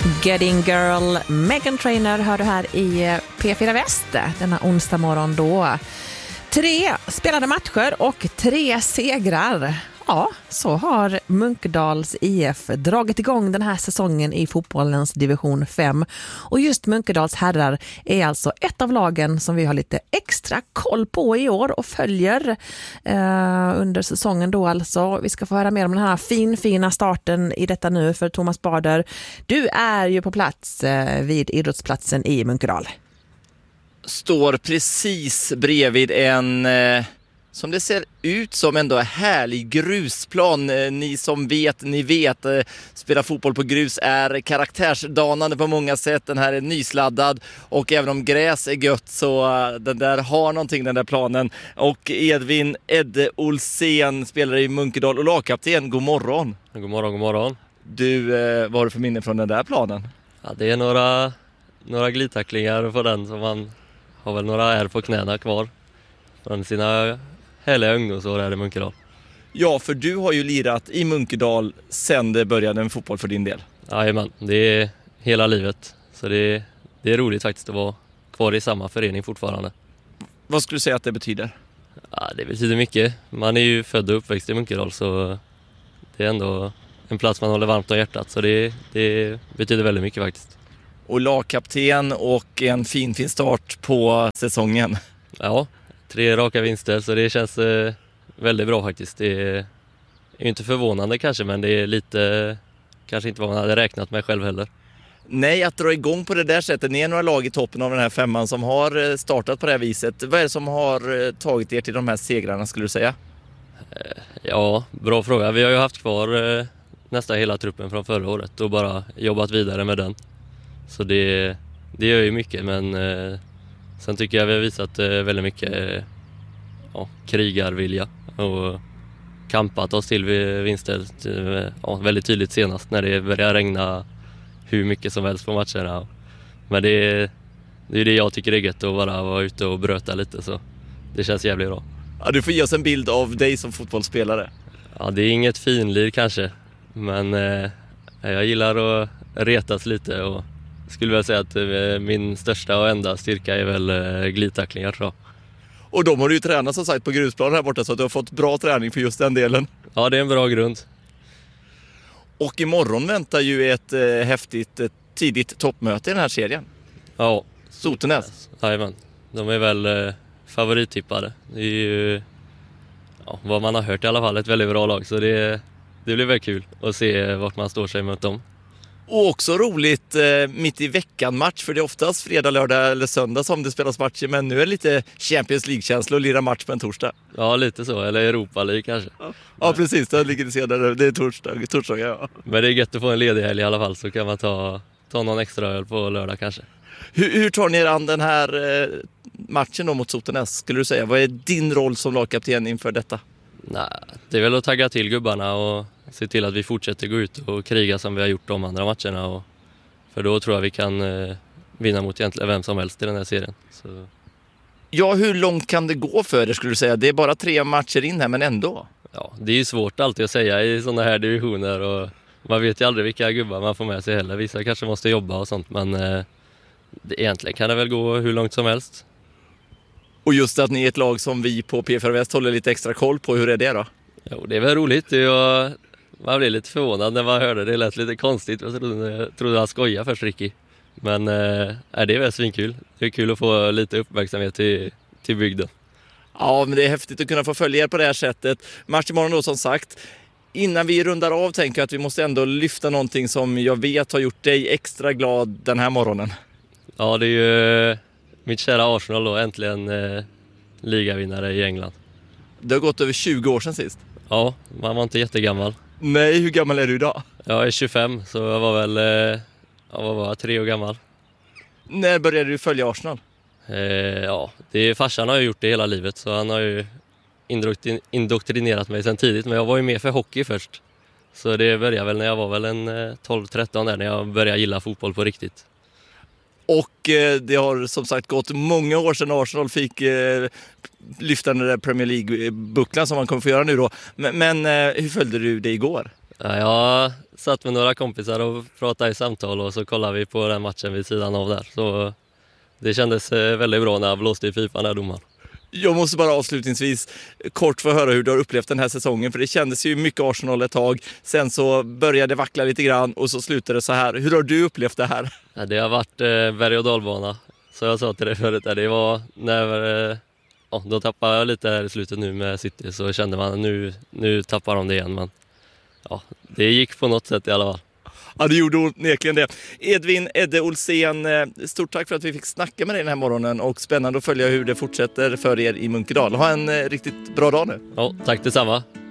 Getting Girl, Meghan Trainor hör du här i P4 Väst denna onsdag morgon då. 3 spelade matcher och 3 segrar. Ja, så har Munkedals IF dragit igång den här säsongen i fotbollens division 5. Och just Munkedals herrar är alltså ett av lagen som vi har lite extra koll på i år och följer under säsongen då alltså. Vi ska få höra mer om den här fina starten i detta nu för Thomas Bader. Du är ju på plats vid idrottsplatsen i Munkedal. Står precis bredvid en... som det ser ut som ändå en härlig grusplan. Ni som vet, spela fotboll på grus är karaktärsdanande på många sätt. Den här är nysladdad och även om gräs är gött så den där har någonting, den där planen. Och Edde Olsén spelar i Munkedal och lagkapten. God morgon. God morgon. Du, vad har du för minne från den där planen? Ja, det är några glidtacklingar på den som man har väl några ärr på knäna kvar från sina härliga ungdomsår här i Munkedal. Ja, för du har ju lirat i Munkedal sen det började med fotboll för din del. Jajamän, det är hela livet. Så det är roligt faktiskt att vara kvar i samma förening fortfarande. Vad skulle du säga att det betyder? Ja, det betyder mycket. Man är ju född och uppväxt i Munkedal så det är ändå en plats man håller varmt om hjärtat. Så det betyder väldigt mycket faktiskt. Och lagkapten och en fin start på säsongen. Ja, 3 raka vinster så det känns väldigt bra faktiskt. Det är inte förvånande kanske men det är lite kanske inte vad man hade räknat med själv heller. Nej, att dra igång på det där sättet. Ni är några lag i toppen av den här 5:an som har startat på det här viset. Vad är det som har tagit er till de här segrarna skulle du säga? Ja, bra fråga. Vi har ju haft kvar nästan hela truppen från förra året och bara jobbat vidare med den. Så det gör ju mycket men sen tycker jag vi har visat väldigt mycket krigarvilja och kampat oss till vinster väldigt tydligt senast när det börjar regna hur mycket som helst på matcherna. Men det är det jag tycker är gött att bara vara ute och bröta lite så det känns jävligt bra. Ja, du får ge oss en bild av dig som fotbollsspelare. Ja, det är inget finlir kanske men jag gillar att retas lite och skulle väl säga att min största och enda styrka är väl glidtacklingar tror jag. Och de har du ju tränat som sagt på grusplanen här borta så att du har fått bra träning för just den delen. Ja, det är en bra grund. Och imorgon väntar ju ett häftigt tidigt toppmöte i den här serien. Ja. Sotenäs. Jajamän. De är väl favorittippade. Det är ju vad man har hört i alla fall ett väldigt bra lag så det blir väldigt kul att se vart man står sig mot dem. Och också roligt mitt i veckan match för det är oftast fredag, lördag eller söndag som det spelas matcher men nu är det lite Champions League-känsla och lira match på en torsdag. Ja, lite så. Eller Europa League kanske. Ja, precis. Det ligger det senare. Det är torsdag, ja. Men det är gött att få en ledig helg i alla fall så kan man ta någon extra öl på lördag kanske. Hur tar ni er an den här matchen då mot Sotenäs skulle du säga? Vad är din roll som lagkapten inför detta? Nej, det är väl att tagga till gubbarna och se till att vi fortsätter gå ut och kriga som vi har gjort de andra matcherna. För då tror jag vi kan vinna mot egentligen vem som helst i den här serien. Så. Ja, hur långt kan det gå för er skulle du säga? Det är bara 3 matcher in här men ändå. Ja, det är ju svårt alltid att säga i sådana här divisioner och man vet ju aldrig vilka gubbar man får med sig heller. Vissa kanske måste jobba och sånt men egentligen kan det väl gå hur långt som helst. Och just att ni är ett lag som vi på P4 Väst håller lite extra koll på, hur är det då? Jo, det är väl roligt. Man blev lite förvånad när man hörde det. Det lät lite konstigt. Jag trodde han skojade först, Ricky. Men det är väl svinkul. Det är kul att få lite uppmärksamhet till bygden. Ja, men det är häftigt att kunna få följa er på det här sättet. Match imorgon då som sagt. Innan vi rundar av tänker jag att vi måste ändå lyfta någonting som jag vet har gjort dig extra glad den här morgonen. Ja, det är ju mitt kära Arsenal då, äntligen ligavinnare i England. Det har gått över 20 år sedan sist. Ja, man var inte jättegammal. Nej, hur gammal är du idag? Jag är 25, så jag var väl jag var 3 år gammal. När började du följa Arsenal? Farsan har ju gjort det hela livet så han har ju indoktrinerat mig sedan tidigt. Men jag var ju med för hockey först. Så det började väl när jag var väl en 12-13 där när jag började gilla fotboll på riktigt. Och det har som sagt gått många år sedan Arsenal fick lyfta den där Premier League-bucklan som man kommer få göra nu då. Men hur följde du det igår? Ja, jag satt med några kompisar och pratade i samtal och så kollade vi på den matchen vid sidan av där. Så det kändes väldigt bra när jag blåste i pipan där, domaren. Jag måste bara avslutningsvis kort få höra hur du har upplevt den här säsongen, för det kändes ju mycket Arsenal ett tag. Sen så började det vackla lite grann och så slutade det så här. Hur har du upplevt det här? Ja, det har varit berg- och dalbana, så jag sa till dig förut. Det var när de tappade jag lite här i slutet nu med City, så kände man nu tappar de det igen. Men ja, det gick på något sätt i alla fall. Ja, det gjorde onekligen det. Edde Olsén, stort tack för att vi fick snacka med dig den här morgonen och spännande att följa hur det fortsätter för er i Munkedal. Ha en riktigt bra dag nu. Ja, tack detsamma.